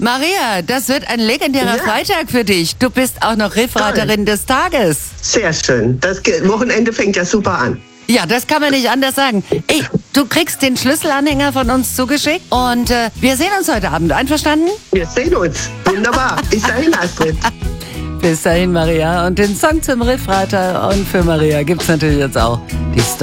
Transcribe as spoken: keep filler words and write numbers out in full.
Maria, das wird ein legendärer Ja. Freitag für dich. Du bist auch noch Referaterin des Tages. Sehr schön. Das Ge- Wochenende fängt ja super an. Ja, das kann man nicht anders sagen. Ey, du kriegst den Schlüsselanhänger von uns zugeschickt und äh, wir sehen uns heute Abend. Einverstanden? Wir sehen uns. Wunderbar. Bis dahin, Astrid. Bis dahin, Maria. Und den Song zum Riffreiter und für Maria gibt's natürlich jetzt auch die Story.